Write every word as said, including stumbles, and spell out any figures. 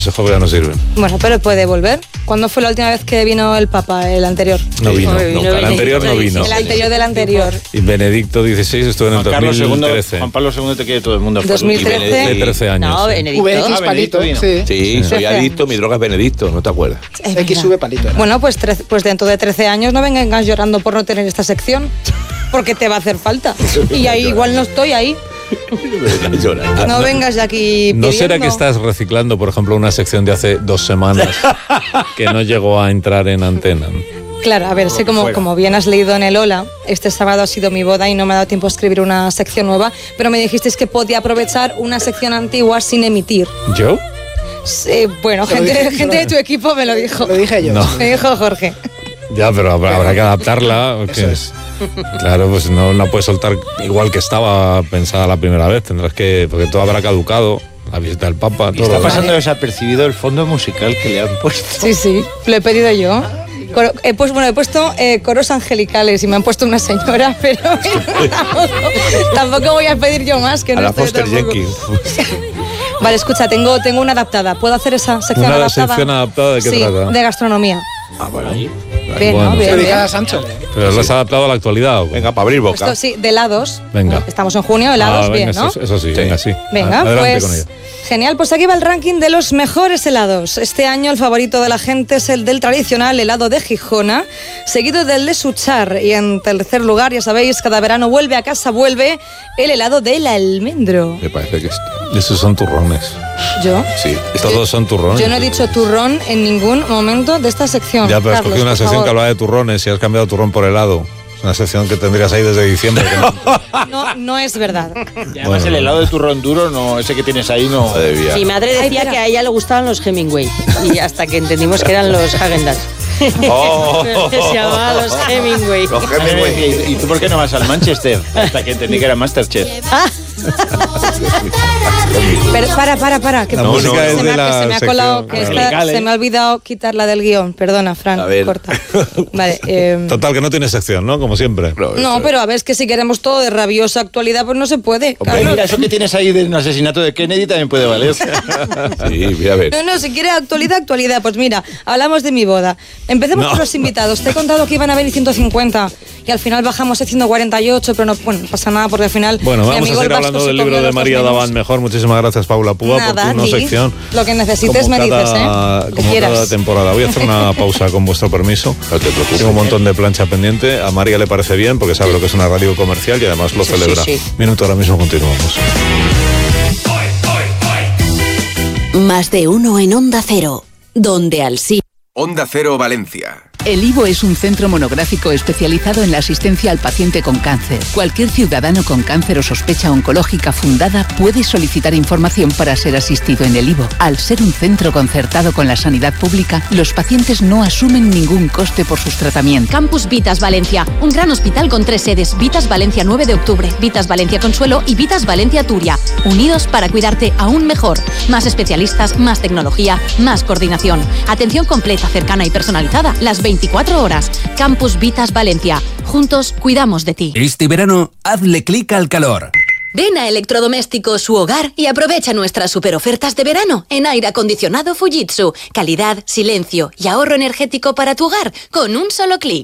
Ese juego ya no sirve. Bueno, pero puede volver. ¿Cuándo fue la última vez que vino el Papa, el anterior? No vino, no, el anterior no vino. El anterior del anterior. Y Benedicto dieciséis estuvo en el Juan dos mil trece. segundo, Juan Pablo segundo te quiere todo el mundo. dos mil trece. De trece años. No, sí. Benedicto. V X Ah, palito, Benedicto sí. Sí, soy adicto, mi droga es Benedicto, ¿no te acuerdas? Es X verdad. V palito. Era. Bueno, pues, trece, pues dentro de trece años no vengas llorando por no tener esta sección, porque te va a hacer falta. Y ahí igual no estoy ahí. No vengas ya aquí pidiendo. ¿No será que estás reciclando, por ejemplo, una sección de hace dos semanas que no llegó a entrar en antena? Claro, a ver, sé como, como bien has leído en el Hola, este sábado ha sido mi boda y no me ha dado tiempo a escribir una sección nueva, pero me dijisteis que podía aprovechar una sección antigua sin emitir. ¿Yo? Sí, bueno, Te lo gente, dije, gente de tu equipo me lo dijo. Lo dije yo. No. Me dijo Jorge. Ya, pero habrá, habrá que adaptarla. Eso es. Claro, pues no la puedes soltar igual que estaba pensada la primera vez. Tendrás que, porque todo habrá caducado. La visita del Papa, Y todo. está pasando desapercibido el fondo musical que le han puesto. Sí, sí, lo he pedido yo. Coro- he pues, bueno, he puesto eh, coros angelicales y me han puesto una señora, pero tampoco, tampoco voy a pedir yo más, que A no la estoy Foster tampoco. Jenkins. Vale, escucha, tengo, tengo una adaptada. ¿Puedo hacer esa sección ¿Una adaptada? sección adaptada de qué sí, trata? de gastronomía. Ah, bueno. Bien, bueno. ¿no? Se Bien, lo dije bien. a Sancho. Pero lo has adaptado a la actualidad. ¿o qué? Venga, para abrir boca. Esto sí, de helados. Venga. Estamos en junio, helados, Ah, venga, bien, ¿no? Eso, eso sí, Sí. venga, sí. Venga, Adelante pues con ella. genial, pues aquí va el ranking de los mejores helados. Este año el favorito de la gente es el del tradicional helado de Gijona, seguido del de Suchar y en tercer lugar, ya sabéis, cada verano vuelve a casa, vuelve el helado del almendro. Me parece que es... Esos son turrones. ¿Yo? Sí. Todos son turrones. Yo no he dicho turrón en ningún momento de esta sección. Ya, pero has Carlos, cogido una por sección favor. que hablaba de turrones y has cambiado turrón por helado. Es una sección que tendrías ahí desde diciembre. que no- No, no es verdad. Y además el helado de turrón duro, no, ese que tienes ahí, no. Madre mía. Mi madre Ay, decía espera. que a ella le gustaban los Hemingway. Y hasta que entendimos que eran los Häagen-Dazs. Oh. Se llamaban los Hemingway. Los A mí me Hemingway. decía, ¿y tú por qué no vas al Manchester? Hasta que entendí que era Masterchef. Pero para, para, para. Que La se música me es ha- de que la se me ha colado, sección. que esta- Angelical, ¿eh? se me ha olvidado quitarla del guión. Perdona, Fran, A ver. corta. Vale. eh, Total, que no tiene sección, ¿no? Como siempre. no, pero a ver, es que si queremos todo de rabiosa actualidad, pues no se puede. Hombre, mira, eso que tienes ahí de un asesinato de Kennedy también puede valer. Sí, mira, a ver. No, no, si quiere actualidad, actualidad. Pues mira, hablamos de mi boda. Empecemos No. con los invitados. Te he contado que iban a venir ciento cincuenta y al final bajamos a ciento cuarenta y ocho, pero no, bueno, no pasa nada porque al final. Bueno, mi vamos a amigo seguir el Vasco hablando se del comió libro de los dos María menús. Davant mejor. Muchísimas gracias, Paula Púa, Nada, por tu Di. sección. Lo que necesites Como me cada- dices, ¿eh? Lo que Como quieras. cada temporada. Voy a hacer una pausa con vuestro permiso. No te preocupes. Tengo un montón de plancha pendiente. A María le parece bien porque sabe lo que es una radio comercial y además lo Sí, celebra. sí, sí. Minuto, ahora mismo continuamos. Más de uno en Onda Cero, donde Alsina. Onda Cero Valencia. El I V O es un centro monográfico especializado en la asistencia al paciente con cáncer. Cualquier ciudadano con cáncer o sospecha oncológica fundada puede solicitar información para ser asistido en el I V O. Al ser un centro concertado con la sanidad pública, los pacientes no asumen ningún coste por sus tratamientos. Campus Vitas Valencia, un gran hospital con tres sedes: Vitas Valencia nueve de octubre, Vitas Valencia Consuelo y Vitas Valencia Turia, unidos para cuidarte aún mejor. Más especialistas, más tecnología, más coordinación. Atención completa, cercana y personalizada, las veinticuatro horas. Campus Vitas Valencia. Juntos cuidamos de ti. Este verano, hazle clic al calor. Ven a Electrodomésticos Su Hogar y aprovecha nuestras superofertas de verano en aire acondicionado Fujitsu. Calidad, silencio y ahorro energético para tu hogar con un solo clic.